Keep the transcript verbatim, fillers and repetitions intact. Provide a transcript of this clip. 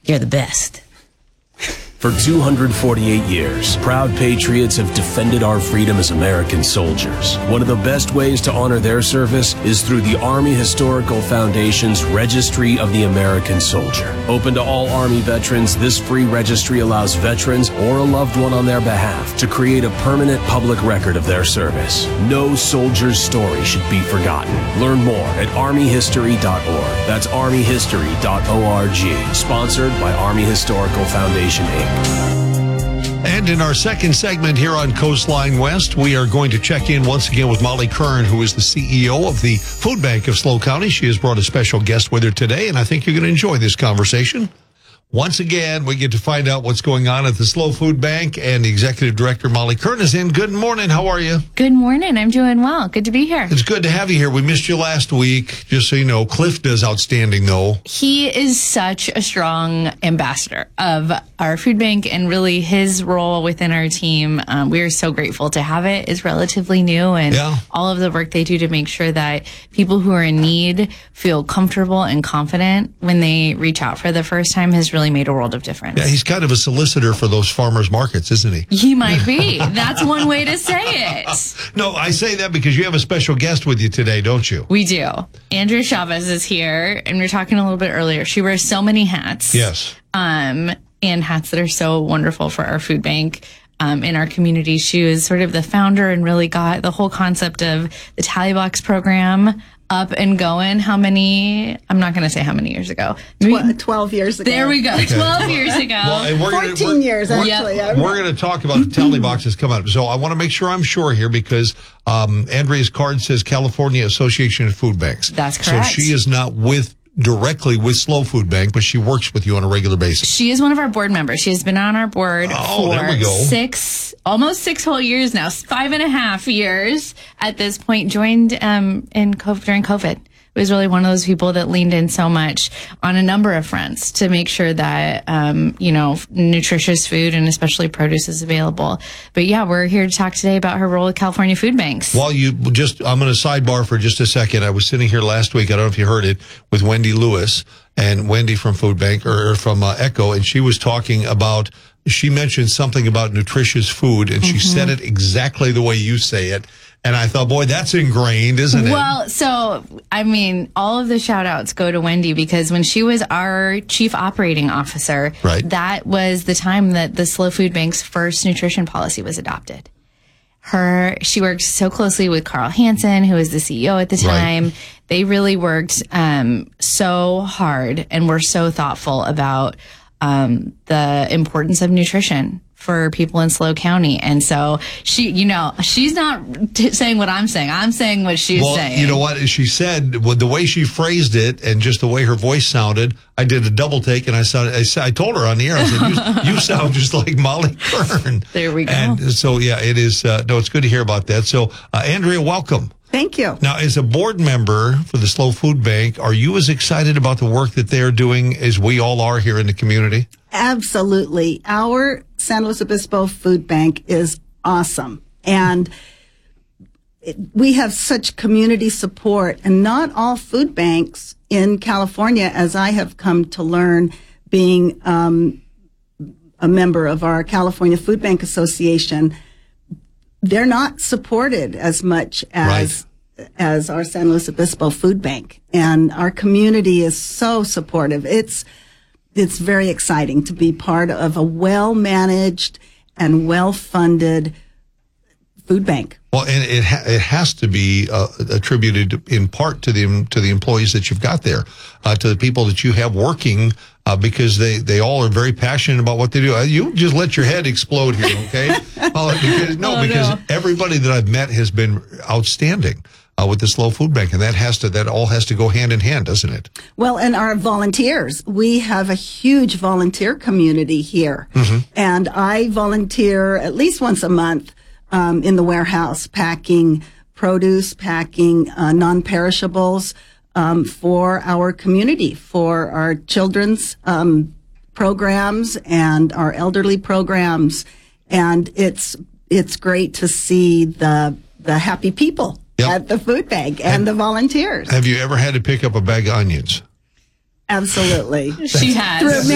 You're the best. For two hundred forty-eight years, proud patriots have defended our freedom as American soldiers. One of the best ways to honor their service is through the Army Historical Foundation's Registry of the American Soldier. Open to all Army veterans, this free registry allows veterans or a loved one on their behalf to create a permanent public record of their service. No soldier's story should be forgotten. Learn more at army history dot org. That's army history dot org. Sponsored by Army Historical Foundation, Incorporated. And in our second segment here on Coastline West, we are going to check in once again with Molly Kern, who is the C E O of the Food Bank of SLO County. She has brought a special guest with her today, and I think you're going to enjoy this conversation. Once again, we get to find out what's going on at the SLO Food Bank, and the Executive Director, Molly Kern, is in. Good morning. How are you? Good morning. I'm doing well. Good to be here. It's good to have you here. We missed you last week. Just so you know, Cliff does outstanding, though. He is such a strong ambassador of our food bank, and really his role within our team. Um, we are so grateful to have it. It's relatively new, and yeah. all of the work they do to make sure that people who are in need feel comfortable and confident when they reach out for the first time has really made a world of difference. Yeah, he's kind of a solicitor for those farmers markets, isn't he? He might be. That's one way to say it. No, I say that because you have a special guest with you today, don't you? We do. Andrea Chavez is here, and we were talking a little bit earlier. She wears so many hats. Yes. Um, and hats that are so wonderful for our food bank. Um, in our community. She was sort of the founder and really got the whole concept of the Tally Box program up and going. How many? I'm not going to say how many years ago. Maybe, twelve years ago. There we go. Okay. twelve years ago. Well, and we're fourteen gonna, we're, years, actually. We're, we're going to talk about the Tally Boxes coming up. So I want to make sure I'm sure here because um, Andrea's card says California Association of Food Banks. That's correct. So she is not with directly with SLO Food Bank, but she works with you on a regular basis. She is one of our board members. She has been on our board oh, there we for go. six, almost six whole years now, five and a half years at this point. Joined um, in COVID, during COVID. It was really one of those people that leaned in so much on a number of fronts to make sure that, um, you know, nutritious food and especially produce is available. But yeah, we're here to talk today about her role at California Food Banks. Well, you just, I'm going to sidebar for just a second. I was sitting here last week, I don't know if you heard it, with Wendy Lewis and Wendy from Food Bank or from uh, Echo, and she was talking about, she mentioned something about nutritious food, and mm-hmm. she said it exactly the way you say it. And I thought, boy, that's ingrained, isn't it? Well, so, I mean, all of the shout outs go to Wendy because when she was our chief operating officer, right. that was the time that the SLO Food Bank's first nutrition policy was adopted. Her, she worked so closely with Carl Hansen, who was the C E O at the time. Right. They really worked um, so hard and were so thoughtful about um, the importance of nutrition for people in SLO County. And so she, you know, she's not t- saying what I'm saying. I'm saying what she's well, saying. You know what? She said, well, the way she phrased it and just the way her voice sounded, I did a double take and I sounded, I, I told her on the air, I said, you, you sound just like Molly Kern. There we go. And so, yeah, it is, uh, no, it's good to hear about that. So, uh, Andrea, welcome. Thank you. Now, as a board member for the SLO Food Bank, are you as excited about the work that they're doing as we all are here in the community? Absolutely. Our San Luis Obispo Food Bank is awesome. And it, we have such community support. And not all food banks in California, as I have come to learn, being um, a member of our California Food Bank Association, they're not supported as much as right. as our San Luis Obispo Food Bank. And our community is so supportive. It's it's very exciting to be part of a well-managed and well-funded food bank. Well, and it ha- it has to be uh, attributed in part to the to the employees that you've got there, uh, to the people that you have working, uh, because they, they all are very passionate about what they do. Uh, you just let your head explode here, okay? uh, because, no, oh, because no. everybody that I've met has been outstanding uh, with the SLO Food Bank, and that has to that all has to go hand in hand, doesn't it? Well, and our volunteers, we have a huge volunteer community here, mm-hmm. and I volunteer at least once a month. Um, in the warehouse, packing produce, packing uh, non-perishables um, for our community, for our children's um, programs and our elderly programs, and it's it's great to see the the happy people yep. at the food bank and have, the volunteers. Have you ever had to pick up a bag of onions? Absolutely. She has.